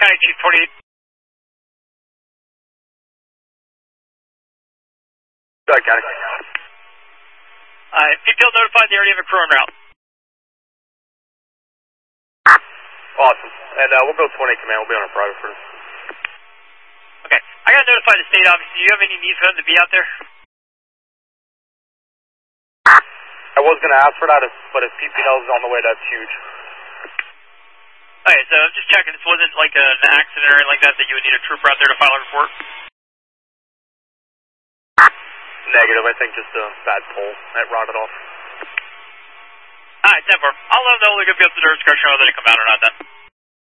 County Chief 28. Doug County. PPL notified they already have a crew en route. Awesome. And we'll go 20 command. We'll be on a private first. Okay. I got to notify the state office. Do you have any need for them to be out there? I was going to ask for that, but if PPL is on the way, that's huge. Okay, so I'm just checking. This wasn't like an accident or anything like that you would need a trooper out there to file a report? Negative. I think just a bad pole that rotted off. Alright, 10-4. I'll let them know they're going to be up to their discretion whether they come out or not then.